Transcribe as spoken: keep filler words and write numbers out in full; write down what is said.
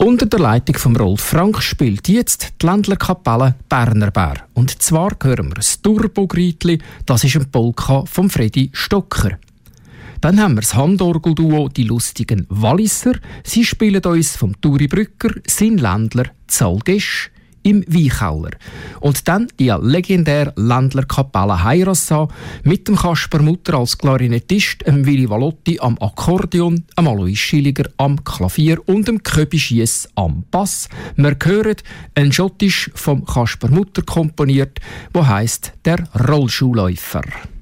Unter der Leitung von Rolf Frank spielt jetzt die Ländlerkapelle Berner Bär. Und zwar hören wir das Turbo-Gritli, das ist ein Polka von Freddy Stocker. Dann haben wir das Handorgelduo «Die lustigen Walliser». Sie spielen uns vom Turi Brücker, sein Ländler Zalgesch im Weinkeller. Und dann die legendäre Ländlerkapelle Heirassa mit dem Kasper Mutter als Klarinettist, dem Willi Valotti am Akkordeon, dem Alois Schilliger am Klavier und dem Köbi Schiess am Bass. Wir hören ein Schottisch vom Kasper Mutter komponiert, wo heisst «Der Rollschuhläufer».